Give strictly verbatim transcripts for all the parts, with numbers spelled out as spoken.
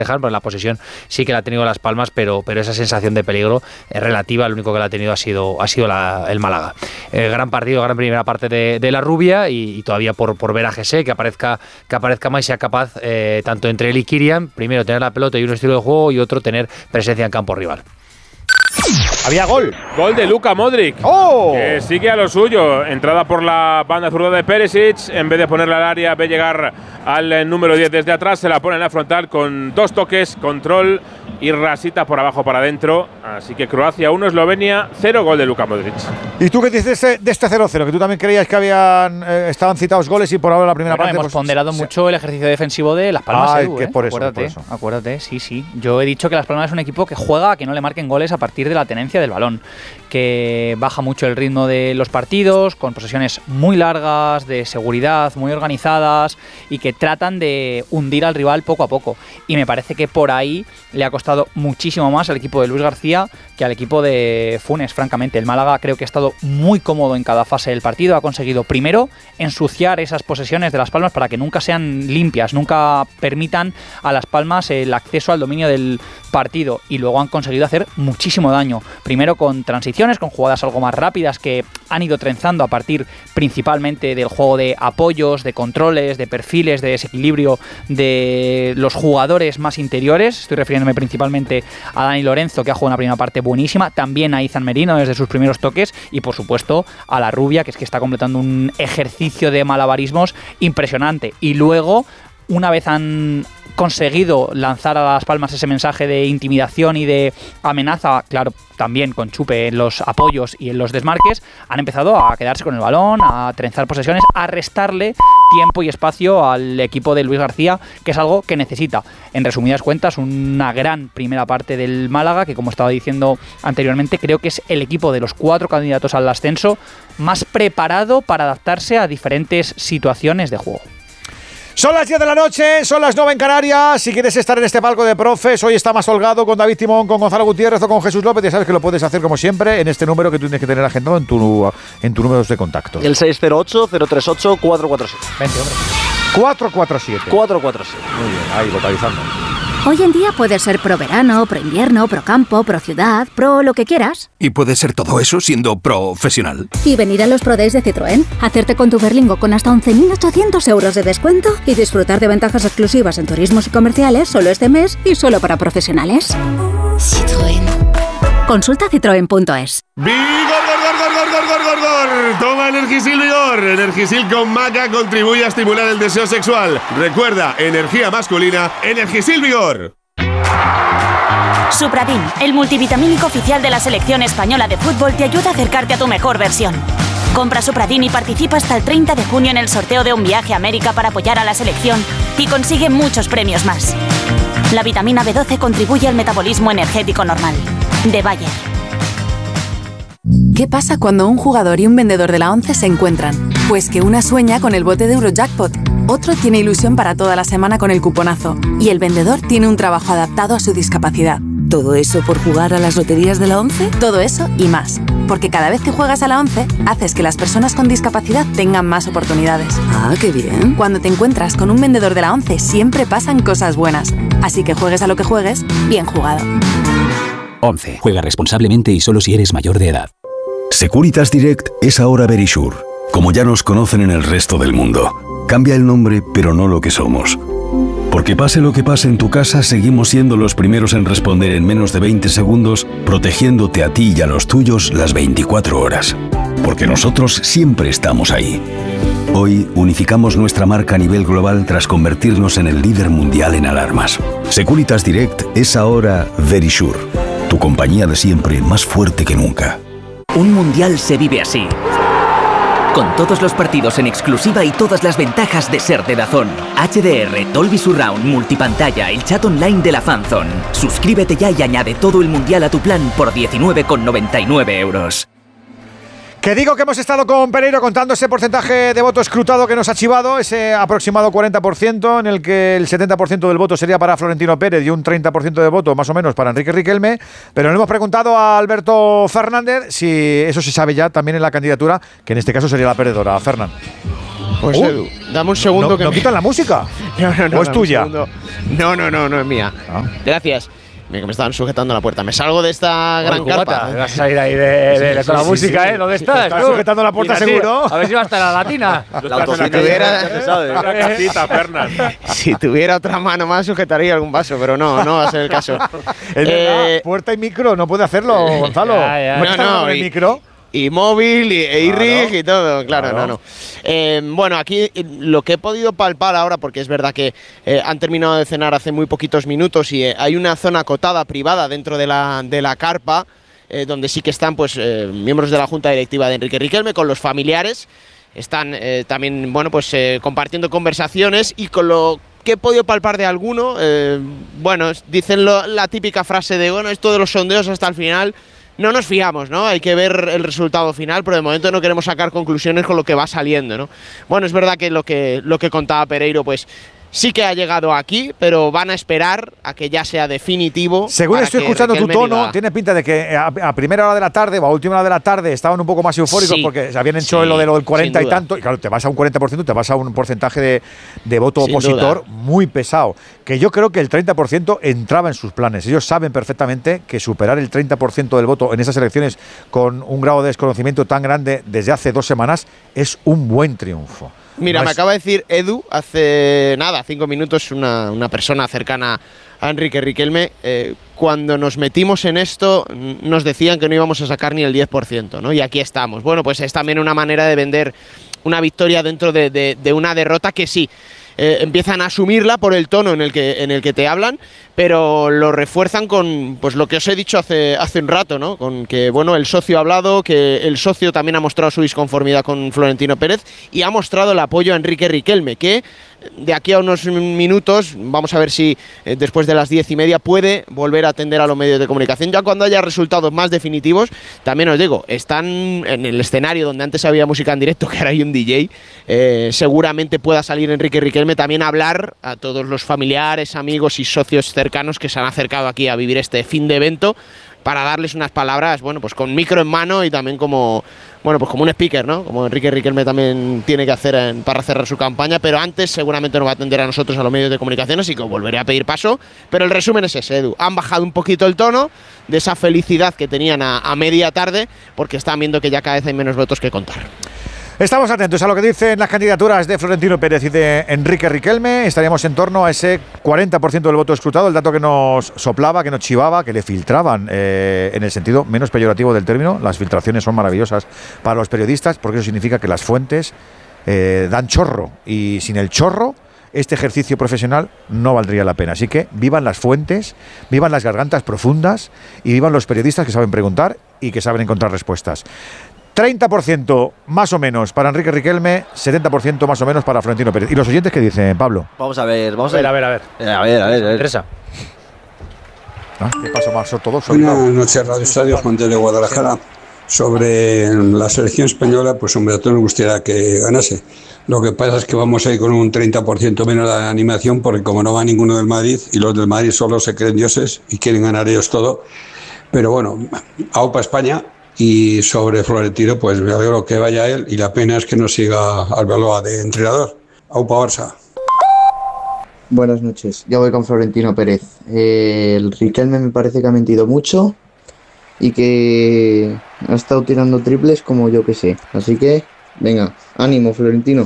pues la posesión sí que la ha tenido Las Palmas, pero, pero esa sensación de peligro es relativa, lo único que la ha tenido ha sido, ha sido la, el Málaga. Eh, gran partido, gran primera parte de, de la rubia y, y todavía por, por ver a Jesse, que aparezca, que aparezca más y sea capaz, eh, tanto entre él y Kylian, primero tener la pelota y un estilo de juego y otro tener presencia en campo rival. Había gol. Gol de Luka Modric. ¡Oh! Que sigue a lo suyo. Entrada por la banda zurda de Perisic. En vez de ponerla al área, ve llegar al eh, número diez desde atrás. Se la pone en la frontal con dos toques, control y rasita por abajo para adentro. Así que Croacia uno, Eslovenia cero. Gol de Luka Modric. ¿Y tú qué dices de, de este cero cero? Que tú también creías que habían eh, estaban citados goles y por ahora la primera bueno, parte… hemos pues, ponderado se, mucho el ejercicio defensivo de Las Palmas. Ah, Edu, que ¿eh? por eso, acuérdate, por eso. acuérdate, sí, sí. Yo he dicho que Las Palmas es un equipo que juega a que no le marquen goles a partir de la tenencia del balón, que baja mucho el ritmo de los partidos, con posesiones muy largas, de seguridad, muy organizadas y que tratan de hundir al rival poco a poco. Y me parece que por ahí le ha costado muchísimo más al equipo de Luis García que al equipo de Funes, francamente. El Málaga creo que ha estado muy cómodo en cada fase del partido, ha conseguido primero ensuciar esas posesiones de Las Palmas para que nunca sean limpias, nunca permitan a Las Palmas el acceso al dominio del partido y luego han conseguido hacer muchísimo daño. Primero con transiciones, con jugadas algo más rápidas que han ido trenzando a partir principalmente del juego de apoyos, de controles, de perfiles, de desequilibrio de los jugadores más interiores. Estoy refiriéndome principalmente a Dani Lorenzo, que ha jugado una primera parte buenísima, también a Izan Merino desde sus primeros toques y por supuesto a la Rubia, que es que está completando un ejercicio de malabarismos impresionante. Y luego, una vez han conseguido lanzar a Las Palmas ese mensaje de intimidación y de amenaza, claro, también con chupe en los apoyos y en los desmarques, han empezado a quedarse con el balón, a trenzar posesiones, a restarle tiempo y espacio al equipo de Luis García, que es algo que necesita. En resumidas cuentas, una gran primera parte del Málaga, que como estaba diciendo anteriormente, creo que es el equipo de los cuatro candidatos al ascenso más preparado para adaptarse a diferentes situaciones de juego. Son las diez de la noche, son las nueve en Canarias. Si quieres estar en este palco de profes, hoy está más holgado con David Timón, con Gonzalo Gutiérrez o con Jesús López. Ya sabes que lo puedes hacer como siempre en este número que tú tienes que tener agendado en tu, en tu número de contacto. El seis cero ocho, cero tres ocho, cuatro cuatro siete. Vente, hombre. cuatro cuatro siete. cuatro cuatro siete. Muy bien, ahí vocalizando. Hoy en día puedes ser pro verano, pro invierno, pro campo, pro ciudad, pro lo que quieras. Y puedes ser todo eso siendo profesional. Y venir a los Pro Days de Citroën, hacerte con tu Berlingo con hasta once mil ochocientos euros de descuento y disfrutar de ventajas exclusivas en turismos y comerciales solo este mes y solo para profesionales. Citroën. Consulta citroen punto es. ¡Vigor, gor, gor, gor, gor, gor, gor, gor! Toma Energisil Vigor. Energisil con maca contribuye a estimular el deseo sexual. Recuerda, energía masculina, Energisil Vigor. Supradin, el multivitamínico oficial de la selección española de fútbol, te ayuda a acercarte a tu mejor versión. Compra Supradin y participa hasta el treinta de junio en el sorteo de un viaje a América para apoyar a la selección y consigue muchos premios más. La vitamina B doce contribuye al metabolismo energético normal. De Bayer. ¿Qué pasa cuando un jugador y un vendedor de la ONCE se encuentran? Pues que una sueña con el bote de Eurojackpot, otro tiene ilusión para toda la semana con el cuponazo y el vendedor tiene un trabajo adaptado a su discapacidad. ¿Todo eso por jugar a las loterías de la ONCE? Todo eso y más. Porque cada vez que juegas a la ONCE, haces que las personas con discapacidad tengan más oportunidades. Ah, qué bien. Cuando te encuentras con un vendedor de la ONCE, siempre pasan cosas buenas. Así que juegues a lo que juegues, bien jugado. ONCE. Juega responsablemente y solo si eres mayor de edad. Securitas Direct es ahora Verisure, como ya nos conocen en el resto del mundo. Cambia el nombre, pero no lo que somos. Porque pase lo que pase en tu casa, seguimos siendo los primeros en responder en menos de veinte segundos, protegiéndote a ti y a los tuyos las veinticuatro horas. Porque nosotros siempre estamos ahí. Hoy unificamos nuestra marca a nivel global tras convertirnos en el líder mundial en alarmas. Securitas Direct es ahora Verisure, tu compañía de siempre más fuerte que nunca. Un mundial se vive así. Con todos los partidos en exclusiva y todas las ventajas de ser de DAZN. H D R, Dolby Surround, multipantalla, el chat online de la Fanzone. Suscríbete ya y añade todo el mundial a tu plan por diecinueve con noventa y nueve euros. Que digo que hemos estado con Pereiro contando ese porcentaje de voto escrutado que nos ha chivado, ese aproximado cuarenta por ciento, en el que el setenta por ciento del voto sería para Florentino Pérez y un treinta por ciento de voto más o menos para Enrique Riquelme, pero le hemos preguntado a Alberto Fernández si eso se sabe ya también en la candidatura, que en este caso sería la perdedora. Fernán. Pues Uh, Edu, dame un segundo ¿No, que ¿no me- quitan la música? No, no, no. ¿O es dame un tuya? segundo. No, no, no, no es mía. Ah. Gracias. Mira, que me estaban sujetando la puerta. Me salgo de esta gran Cubata, carpa. vas a ir ahí de, de- Sí, con la sí, música, sí, ¿eh? sí. ¿Dónde Sí, estás? estás tú? sujetando la puerta Mira, tío, seguro. A ver si va hasta la latina. La autopista tuviera, Una casita, Fernán. si tuviera otra mano más, sujetaría algún vaso, pero no, no va a ser el caso. Es verdad, Eh, puerta y micro, no puede hacerlo, Gonzalo. Ya, ya. ¿Puedes No, estar no, con el y- micro? Y móvil, y, e iRig Claro. y todo, claro, Claro. no, no. Eh, bueno, aquí eh, lo que he podido palpar ahora, porque es verdad que eh, han terminado de cenar hace muy poquitos minutos y eh, hay una zona acotada privada dentro de la, de la carpa, eh, donde sí que están pues eh, miembros de la Junta Directiva de Enrique Riquelme con los familiares. Están eh, también, bueno, pues eh, compartiendo conversaciones y con lo que he podido palpar de alguno, eh, bueno, dicen lo- la típica frase de, bueno, esto de los sondeos hasta el final. No nos fiamos, ¿no? Hay que ver el resultado final, pero de momento no queremos sacar conclusiones con lo que va saliendo, ¿no? Bueno, es verdad que lo que, lo que contaba Pereiro, pues sí que ha llegado aquí, pero van a esperar a que ya sea definitivo. Según para estoy que escuchando tu Riquelme tono, diga- tiene pinta de que a, a primera hora de la tarde o a última hora de la tarde estaban un poco más eufóricos Sí, porque se habían hecho sí, lo de lo del cuarenta sin y duda. tanto. Y claro, te vas a un cuarenta por ciento, te vas a un porcentaje de, de voto Sin opositor duda. muy pesado. Que yo creo que el treinta por ciento entraba en sus planes. Ellos saben perfectamente que superar el treinta por ciento del voto en esas elecciones con un grado de desconocimiento tan grande desde hace dos semanas es un buen triunfo. Mira, No me es- acaba de decir Edu hace nada, cinco minutos, una, una persona cercana a Enrique Riquelme. eh, cuando nos metimos en esto, n- nos decían que no íbamos a sacar ni el diez por ciento, ¿no? Y aquí estamos. Bueno, pues es también una manera de vender una victoria dentro de, de- de una derrota que sí. eh, empiezan a asumirla por el tono en el que en el que te hablan, pero lo refuerzan con pues lo que os he dicho hace hace un rato, ¿no? Con que bueno, el socio ha hablado, que el socio también ha mostrado su disconformidad con Florentino Pérez y ha mostrado el apoyo a Enrique Riquelme, que de aquí a unos minutos, vamos a ver si eh, después de las diez y media puede volver a atender a los medios de comunicación. Ya cuando haya resultados más definitivos, también os digo, están en el escenario donde antes había música en directo, que ahora hay un D J, eh, seguramente pueda salir Enrique Riquelme también a hablar a todos los familiares, amigos y socios cercanos que se han acercado aquí a vivir este fin de evento, para darles unas palabras, bueno, pues con micro en mano y también como, bueno, pues como un speaker, ¿no? Como Enrique Riquelme también tiene que hacer en- para cerrar su campaña, pero antes seguramente nos va a atender a nosotros, a los medios de comunicación, así que os volveré a pedir paso. Pero el resumen es ese, Edu. Han bajado un poquito el tono de esa felicidad que tenían a, a media tarde, porque están viendo que ya cada vez hay menos votos que contar. Estamos atentos a lo que dicen las candidaturas de Florentino Pérez y de Enrique Riquelme. Estaríamos en torno a ese cuarenta por ciento del voto escrutado, el dato que nos soplaba, que nos chivaba, que le filtraban eh, en el sentido menos peyorativo del término. Las filtraciones son maravillosas para los periodistas porque eso significa que las fuentes eh, dan chorro y sin el chorro este ejercicio profesional no valdría la pena. Así que vivan las fuentes, vivan las gargantas profundas y vivan los periodistas que saben preguntar y que saben encontrar respuestas. treinta por ciento más o menos para Enrique Riquelme, setenta por ciento más o menos para Florentino Pérez. ¿Y los oyentes qué dicen, Pablo? Vamos a ver, vamos A ver, a ver, a ver. Eh, A ver, a ver, a ver. Teresa. ¿Ah? ¿Qué paso más ortodoxo? Buenas noches, Radio Estadio, Juan de Guadalajara. Sobre la selección española, pues hombre, a todos nos gustaría que ganase. Lo que pasa es que vamos a ir con un treinta por ciento menos de animación, porque como no va ninguno del Madrid, y los del Madrid solo se creen dioses y quieren ganar ellos todo. Pero bueno, aupa España. Y sobre Florentino, pues me alegro que vaya él, y la pena es que no siga Arbeloa de entrenador. Aupa Barça. Buenas noches, yo voy con Florentino Pérez. Eh, el Riquelme me parece que ha mentido mucho y que ha estado tirando triples como yo que sé. Así que, venga, ánimo Florentino.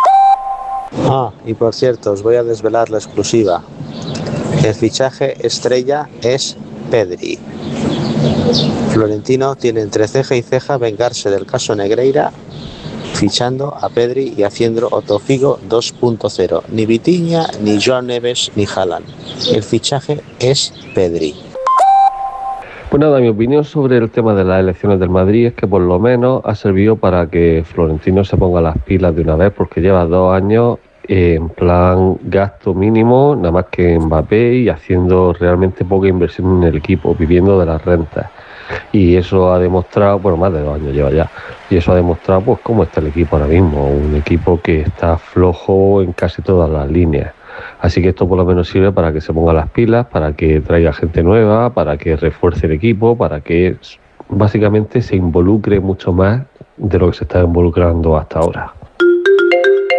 Ah, y por cierto, os voy a desvelar la exclusiva. El fichaje estrella es Pedri. Florentino tiene entre ceja y ceja vengarse del caso Negreira, fichando a Pedri y haciendo otro Figo dos punto cero. Ni Vitinha, ni Joan Neves, ni Haaland. El fichaje es Pedri. Pues nada, mi opinión sobre el tema de las elecciones del Madrid es que por lo menos ha servido para que Florentino se ponga las pilas de una vez, porque lleva dos años en plan gasto mínimo, nada más que Mbappé, y haciendo realmente poca inversión en el equipo, viviendo de las rentas. Y eso ha demostrado, bueno, más de dos años lleva ya, y eso ha demostrado pues cómo está el equipo ahora mismo, un equipo que está flojo en casi todas las líneas. Así que esto por lo menos sirve para que se ponga las pilas, para que traiga gente nueva, para que refuerce el equipo, para que básicamente se involucre mucho más de lo que se está involucrando hasta ahora.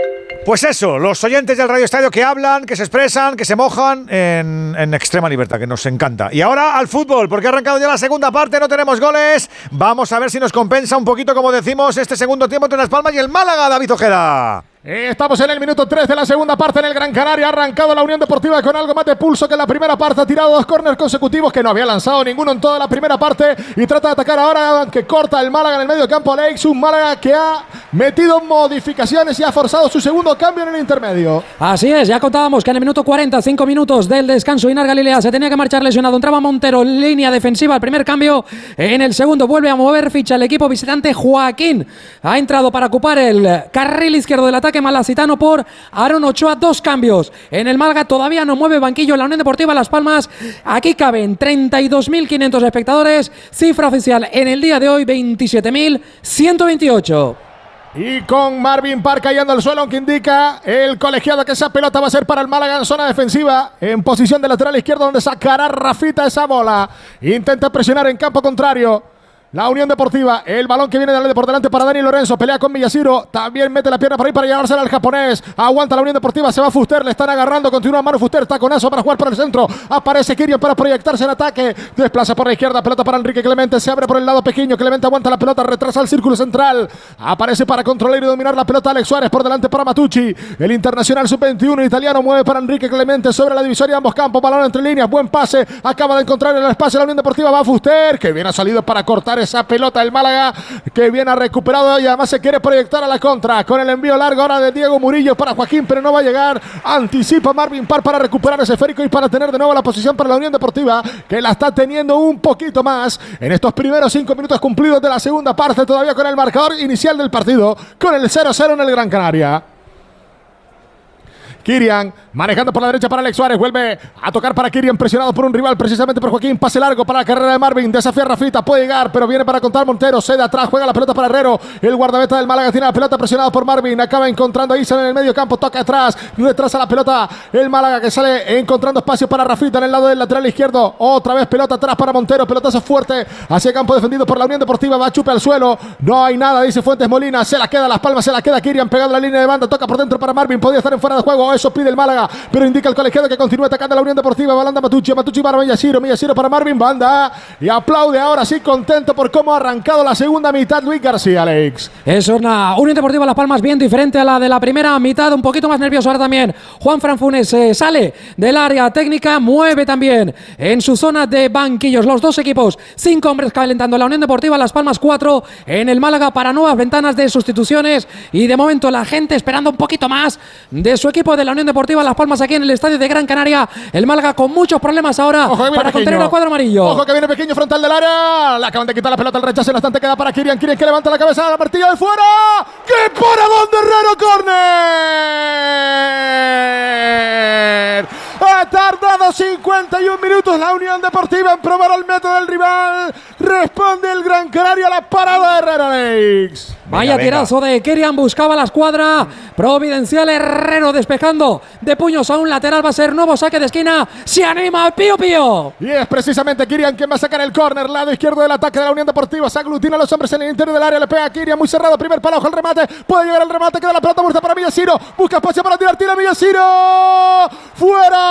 Pues eso, los oyentes del Radio Estadio que hablan, que se expresan, que se mojan en, en extrema libertad, que nos encanta. Y ahora al fútbol, porque ha arrancado ya la segunda parte, no tenemos goles. Vamos a ver si nos compensa un poquito, como decimos, este segundo tiempo entre Las Palmas y el Málaga, David Ojeda. Estamos en el minuto tres de la segunda parte en el Gran Canaria. Ha arrancado la Unión Deportiva con algo más de pulso que en la primera parte. Ha tirado dos córneres consecutivos que no había lanzado ninguno en toda la primera parte. Y trata de atacar ahora, que corta el Málaga en el medio campo. Alex, un Málaga que ha metido modificaciones y ha forzado su segundo cambio en el intermedio. Así es, ya contábamos que en el minuto cuarenta, cinco minutos del descanso, Inar Galilea se tenía que marchar lesionado. Entraba Montero, línea defensiva, el primer cambio. En el segundo vuelve a mover ficha el equipo visitante. Joaquín ha entrado para ocupar el carril izquierdo del ataque malacitano por Aaron Ochoa. Dos cambios en el Málaga, todavía no mueve banquillo la Unión Deportiva Las Palmas. Aquí caben treinta y dos mil quinientos espectadores, cifra oficial en el día de hoy veintisiete mil ciento veintiocho. Y con Marvin Parr cayendo al suelo, aunque indica el colegiado que esa pelota va a ser para el Málaga en zona defensiva, en posición de lateral izquierdo, donde sacará Rafita esa bola. Intenta presionar en campo contrario la Unión Deportiva, el balón que viene de por delante para Dani Lorenzo, pelea con Villasiro, también mete la pierna por ahí para llevársela al japonés, aguanta la Unión Deportiva, se va Fuster, le están agarrando, continúa Manu Fuster, taconazo para jugar por el centro, aparece Kirian para proyectarse en ataque, desplaza por la izquierda, pelota para Enrique Clemente, se abre por el lado pequeño, Clemente aguanta la pelota, retrasa el círculo central, aparece para controlar y dominar la pelota Alex Suárez, por delante para Matucci, el internacional sub veintiuno italiano mueve para Enrique Clemente sobre la divisoria de ambos campos, balón entre líneas, buen pase, acaba de encontrar el espacio la Unión Deportiva, va Fuster, que bien ha salido para cortar esa pelota el Málaga, que bien ha recuperado y además se quiere proyectar a la contra con el envío largo ahora de Diego Murillo para Joaquín, pero no va a llegar. Anticipa Marvin Parr para recuperar ese esférico y para tener de nuevo la posición para la Unión Deportiva, que la está teniendo un poquito más en estos primeros cinco minutos cumplidos de la segunda parte, todavía con el marcador inicial del partido, con el cero cero en el Gran Canaria. Kirian manejando por la derecha para Alex Suárez, vuelve a tocar para Kirian, presionado por un rival, precisamente por Joaquín, pase largo para la carrera de Marvin, desafía a Rafita, puede llegar, pero viene para contar Montero, cede atrás, juega la pelota para Herrero, el guardameta del Málaga tiene la pelota, presionado por Marvin, acaba encontrando a Isa en el medio campo, toca atrás, retrasa la pelota, el Málaga que sale encontrando espacio para Rafita en el lado del lateral izquierdo, otra vez pelota atrás para Montero, pelotazo fuerte hacia campo defendido por la Unión Deportiva, va chupe al suelo, no hay nada, dice Fuentes Molina, se la queda Las Palmas, se la queda Kirian, pegado a la línea de banda, toca por dentro para Marvin, podía estar en fuera de juego, eso pide el Málaga, pero indica el colegiado que continúa atacando a la Unión Deportiva. Balanda Matucci, Matucci para Millaciro, Millaciro para Marvin Banda. Y aplaude ahora sí, contento por cómo ha arrancado la segunda mitad Luis García, Alex. Es una Unión Deportiva Las Palmas bien diferente a la de la primera mitad, un poquito más nervioso ahora también. Juan Fran Funes eh, sale del área técnica, mueve también en su zona de banquillos los dos equipos. Cinco hombres calentando la Unión Deportiva Las Palmas, cuatro en el Málaga para nuevas ventanas de sustituciones. Y de momento la gente esperando un poquito más de su equipo de la Unión Deportiva Las Palmas aquí en el estadio de Gran Canaria. El Málaga con muchos problemas ahora para contener al cuadro amarillo. Ojo que viene pequeño frontal del área. Le acaban de quitar la pelota, el rechazo en bastante queda para Kirian. Kirian que levanta la cabeza, la partida de fuera. ¡Que para donde Herrero! ¡Córner! Ha tardado cincuenta y un minutos la Unión Deportiva en probar el método del rival. Responde el Gran Canaria a la parada de Herrero, Alex. Vaya venga, tirazo venga. de Kirian, buscaba la escuadra providencial. Herrero despejando de puños a un lateral, va a ser nuevo saque de esquina. Se anima Pío Pío. Y es precisamente Kirian quien va a sacar el córner, lado izquierdo del ataque de la Unión Deportiva. Se aglutina a los hombres en el interior del área, le pega a Kirian, muy cerrado, primer palo, ojo el remate, puede llegar el remate, queda la pelota muerta para Millaciro, busca espacio para tirar, tira Millaciro, fuera.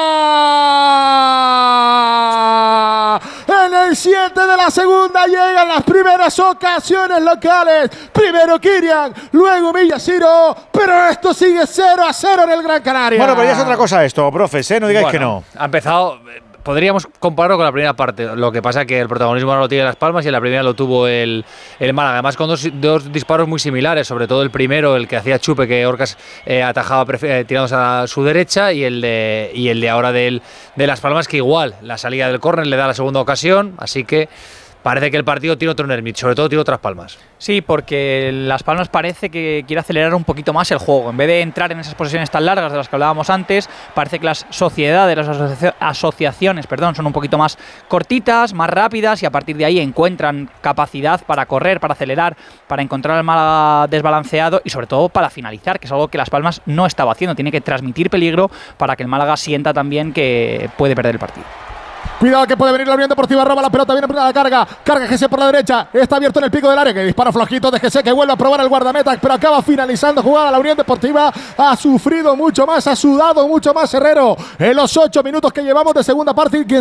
En el siete de la segunda llegan las primeras ocasiones locales. Primero Kirian, luego Millaciro, pero esto sigue cero a cero en el Gran Canaria. Bueno, pero ya es otra cosa esto, profes, ¿eh? No digáis bueno, que no. Ha empezado... Podríamos compararlo con la primera parte. Lo que pasa es que el protagonismo ahora lo tiene Las Palmas y en la primera lo tuvo el, el Málaga. Además, con dos, dos disparos muy similares. Sobre todo el primero, el que hacía Chupe, que Orcas eh, atajaba eh, tirándose a su derecha. Y el de, y el de ahora del, de Las Palmas, que igual la salida del córner le da la segunda ocasión. Así que parece que el partido tiene otro nervio, sobre todo tiene otras Palmas. Sí, porque Las Palmas parece que quiere acelerar un poquito más el juego. En vez de entrar en esas posesiones tan largas de las que hablábamos antes, parece que las sociedades, las asocia asociaciones perdón, son un poquito más cortitas, más rápidas y a partir de ahí encuentran capacidad para correr, para acelerar, para encontrar al Málaga desbalanceado y sobre todo para finalizar, que es algo que Las Palmas no estaba haciendo. Tiene que transmitir peligro para que el Málaga sienta también que puede perder el partido. Cuidado que puede venir la Unión Deportiva, roba la pelota, viene a la carga, carga G C por la derecha, está abierto en el pico del área, que dispara flojito de G C, que vuelve a probar el guardameta, pero acaba finalizando jugada. La Unión Deportiva ha sufrido mucho más, ha sudado mucho más Herrero en los ocho minutos que llevamos de segunda parte.